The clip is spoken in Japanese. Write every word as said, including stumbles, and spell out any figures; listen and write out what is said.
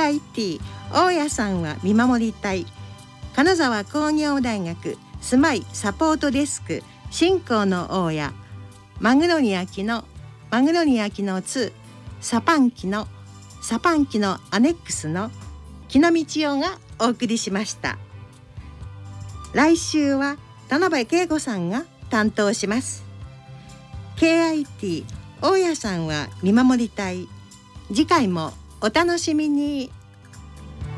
ケーアイティー 大家さんは見守りたい、金沢工業大学住まいサポートデスク新興の大家、マグノリア機のマグノリア機のに、サパン機のサパン機のアネックスの木野道夫がお送りしました。来週は田辺恵子さんが担当します。 ケーアイティー 大家さんは見守りたい。次回もお楽しみに。